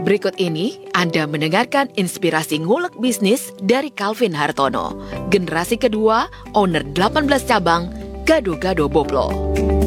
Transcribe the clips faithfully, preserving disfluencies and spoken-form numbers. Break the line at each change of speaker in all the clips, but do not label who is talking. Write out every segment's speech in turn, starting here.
Berikut ini Anda mendengarkan inspirasi ngulek bisnis dari Calvin Hartono, generasi kedua, owner delapan belas cabang, Gado-Gado Boblo.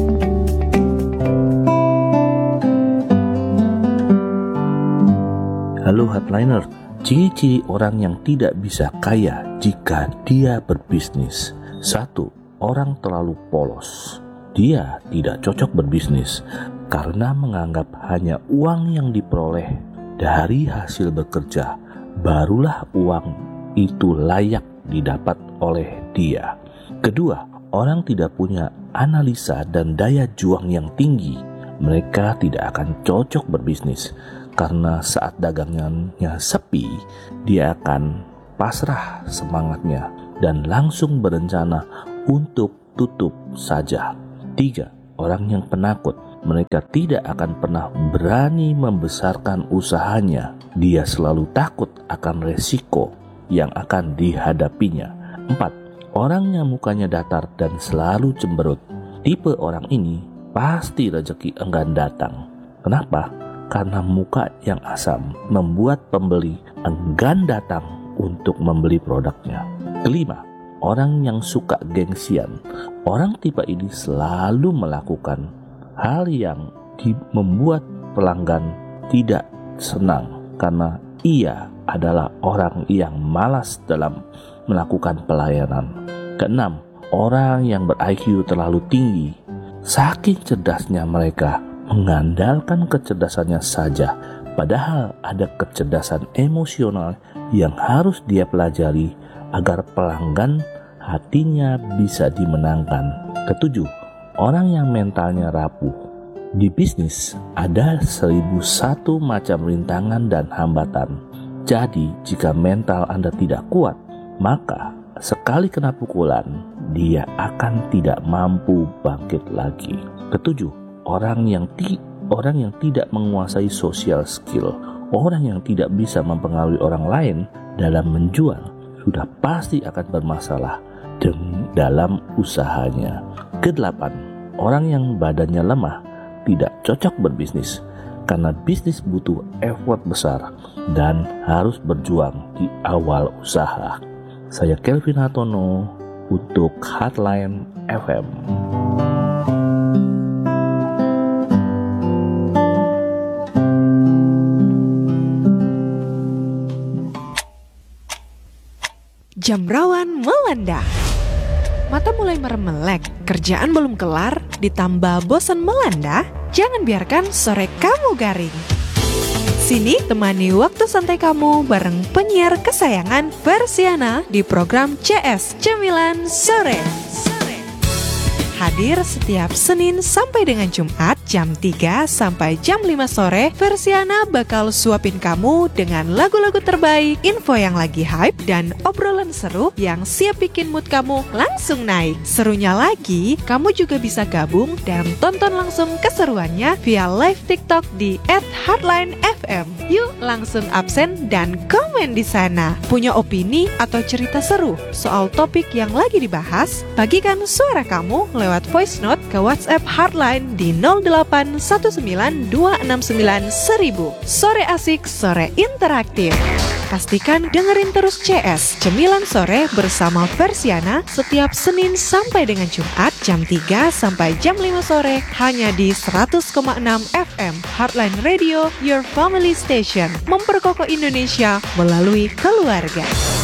Halo Hardliner, ciri-ciri orang yang tidak bisa kaya jika dia berbisnis. Satu, orang terlalu polos. Dia tidak cocok berbisnis karena menganggap hanya uang yang diperoleh dari hasil bekerja barulah uang itu layak didapat oleh dia. Kedua, orang tidak punya analisa dan daya juang yang tinggi. Mereka tidak akan cocok berbisnis karena saat dagangannya sepi, dia akan pasrah semangatnya dan langsung berencana untuk tutup saja. Tiga, orang yang penakut. Mereka tidak akan pernah berani membesarkan usahanya. Dia selalu takut akan resiko yang akan dihadapinya. Empat, orang yang mukanya datar dan selalu cemberut. Tipe orang ini pasti rezeki enggan datang. Kenapa? Karena muka yang asam membuat pembeli enggan datang untuk membeli produknya. Kelima, orang yang suka gengsian. Orang tipe ini selalu melakukan hal yang di, membuat pelanggan tidak senang karena ia adalah orang yang malas dalam melakukan pelayanan. Keenam, orang yang ber-I Q terlalu tinggi. Saking cerdasnya mereka mengandalkan kecerdasannya saja, padahal ada kecerdasan emosional yang harus dia pelajari agar pelanggan hatinya bisa dimenangkan. Ketujuh, orang yang mentalnya rapuh. Di bisnis ada seribu satu macam rintangan dan hambatan. Jadi jika mental Anda tidak kuat, maka sekali kena pukulan, dia akan tidak mampu bangkit lagi. Ketujuh, orang yang ti orang yang tidak menguasai social skill, orang yang tidak bisa mempengaruhi orang lain dalam menjual, sudah pasti akan bermasalah dalam usahanya. Kedelapan, orang yang badannya lemah tidak cocok berbisnis karena bisnis butuh effort besar dan harus berjuang di awal usaha. Saya Calvin Hartono untuk Hardline F M.
Jam rawan melanda. Mata mulai meremelek, kerjaan belum kelar, ditambah bosan melanda. Jangan biarkan sore kamu garing. Sini temani waktu santai kamu bareng penyiar kesayangan Versiana di program C S Cemilan Sore. Hadir setiap Senin sampai dengan Jumat jam tiga sampai jam lima sore, Versiana bakal suapin kamu dengan lagu-lagu terbaik, info yang lagi hype, dan obrolan seru yang siap bikin mood kamu langsung naik. Serunya lagi, kamu juga bisa gabung dan tonton langsung keseruannya via live TikTok di et hardline f m. Yuk langsung absen dan komen di sana. Punya opini atau cerita seru soal topik yang lagi dibahas? Bagikan suara kamu lewat voice note ke WhatsApp Hardline di nol delapan satu sembilan dua enam sembilan seribu. Sore asik, sore interaktif. Pastikan dengerin terus C S Cemilan Sore bersama Versiana setiap Senin sampai dengan Jumat jam tiga sampai jam lima sore hanya di seratus koma enam F M Hardline Radio, your family station, memperkokoh Indonesia melalui keluarga.